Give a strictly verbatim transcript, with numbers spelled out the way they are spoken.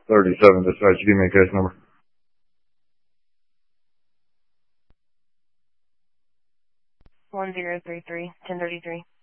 thirty-seven, dispatch. Give me a case number. One zero three three ten thirty three.